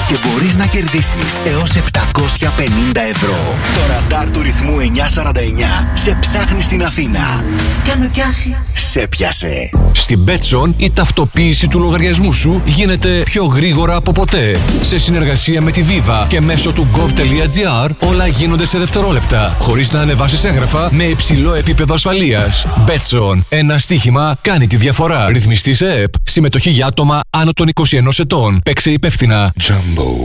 και μπορείς να κερδίσεις έως 750 ευρώ. Το ραντάρ του ρυθμού 949 σε ψάχνει στην Αθήνα. Κι αν με πιάσει, σε πιάσε. Στην Betson η ταυτοποίηση του λογαριασμού σου γίνεται πιο γρήγορα από ποτέ. Σε συνεργασία με τη Viva και μέσω του gov.gr όλα γίνονται σε δευτερόλεπτα, χωρίς να ανεβάσεις έγγραφα, με υψηλό επίπεδο ασφαλείας. Betson. Ένα στοίχημα κάνει τη διαφορά. Ρυθμιστή σε ΕΕΠ. Συμμετοχή για άτομα άνω των 21 ετών. Παίξε υπεύθυνα. Jumbo.